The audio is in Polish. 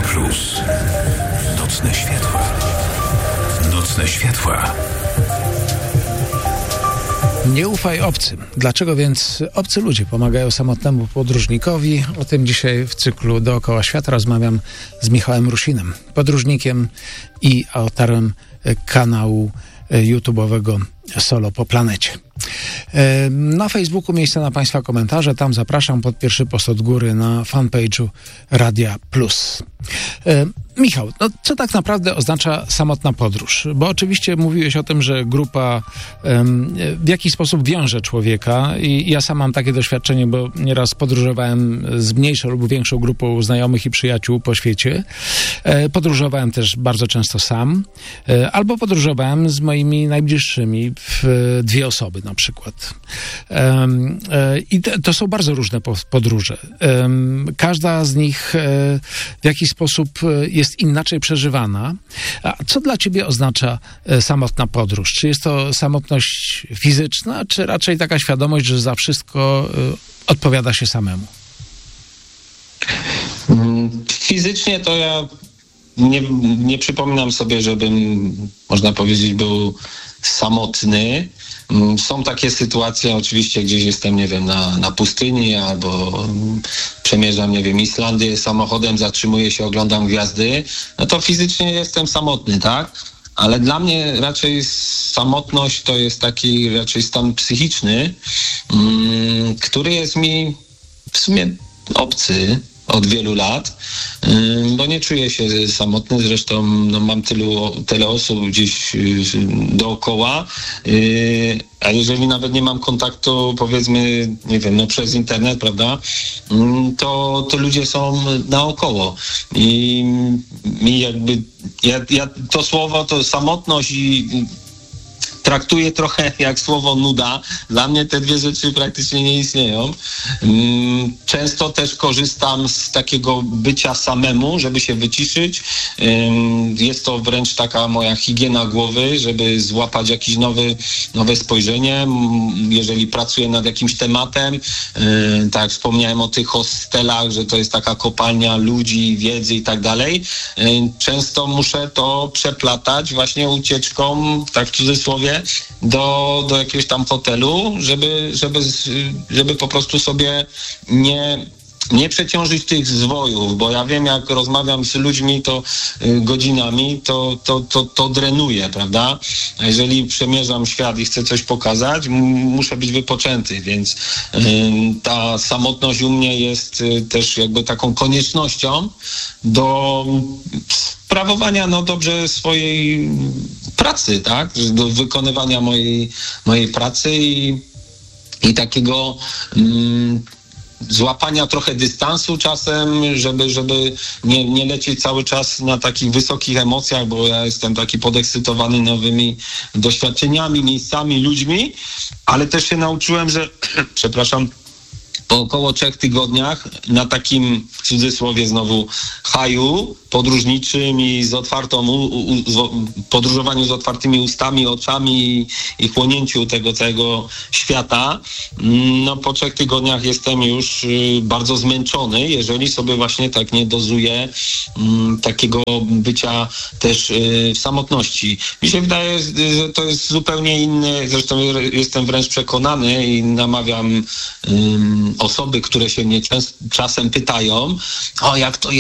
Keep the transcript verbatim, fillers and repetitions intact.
Plus. Nocne światła. Nocne światła. Nie ufaj obcym. Dlaczego więc obcy ludzie pomagają samotnemu podróżnikowi? O tym dzisiaj w cyklu Dookoła Świata rozmawiam z Michałem Rusinem, podróżnikiem i autorem kanału YouTube'owego Solo po planecie. Na Facebooku miejsce na Państwa komentarze. Tam zapraszam pod pierwszy post od góry na fanpage'u Radia Plus. E, Michał, no co tak naprawdę oznacza samotna podróż? Bo oczywiście mówiłeś o tym, że grupa em, w jakiś sposób wiąże człowieka i ja sam mam takie doświadczenie, bo nieraz podróżowałem z mniejszą lub większą grupą znajomych i przyjaciół po świecie. E, podróżowałem też bardzo często sam, e, albo podróżowałem z moimi najbliższymi w e, dwie osoby na przykład. E, e, I te, to są bardzo różne podróże. E, każda z nich e, w jakiś sposób jest inaczej przeżywana. A co dla ciebie oznacza e, samotna podróż? Czy jest to samotność fizyczna, czy raczej taka świadomość, że za wszystko e, odpowiada się samemu? Fizycznie to ja nie, nie przypominam sobie, żebym, można powiedzieć, był samotny. Są takie sytuacje, oczywiście gdzieś jestem, nie wiem, na, na pustyni albo przemierzam, nie wiem, Islandię samochodem, zatrzymuję się, oglądam gwiazdy, no to fizycznie jestem samotny, tak? Ale dla mnie raczej samotność to jest taki raczej stan psychiczny, mm, który jest mi w sumie obcy od wielu lat, bo nie czuję się samotny, zresztą no, mam tylu, tyle osób gdzieś dookoła, a jeżeli nawet nie mam kontaktu, powiedzmy, nie wiem, no przez internet, prawda, to, to ludzie są naokoło i mi jakby, ja, ja to słowo, to samotność i traktuję trochę jak słowo nuda. Dla mnie te dwie rzeczy praktycznie nie istnieją. Często też korzystam z takiego bycia samemu, żeby się wyciszyć. Jest to wręcz taka moja higiena głowy, żeby złapać jakieś nowy, nowe spojrzenie. Jeżeli pracuję nad jakimś tematem, tak jak wspomniałem o tych hostelach, że to jest taka kopalnia ludzi, wiedzy i tak dalej, często muszę to przeplatać właśnie ucieczką, tak w cudzysłowie, do, do jakiegoś tam hotelu, żeby, żeby, żeby po prostu sobie nie, nie przeciążyć tych zwojów, bo ja wiem, jak rozmawiam z ludźmi, to y, godzinami, to, to, to, to drenuje, prawda? A jeżeli przemierzam świat i chcę coś pokazać, m- muszę być wypoczęty, więc y, ta samotność u mnie jest y, też jakby taką koniecznością do sprawowania, no dobrze, swojej pracy, tak? Do wykonywania mojej, mojej pracy i, i takiego mm, złapania trochę dystansu czasem, żeby, żeby nie, nie lecieć cały czas na takich wysokich emocjach, bo ja jestem taki podekscytowany nowymi doświadczeniami, miejscami, ludźmi, ale też się nauczyłem, że przepraszam, po około trzech tygodniach na takim, w cudzysłowie znowu, haju podróżniczym i z otwartą, u, u, z, podróżowaniu z otwartymi ustami, oczami i, i chłonięciu tego całego świata, no po trzech tygodniach jestem już y, bardzo zmęczony, jeżeli sobie właśnie tak nie dozuję y, takiego bycia też y, w samotności. Mi się wydaje, że to jest zupełnie inny, zresztą jestem wręcz przekonany i namawiam y, osoby, które się mnie czas, czasem pytają, o jak to jest,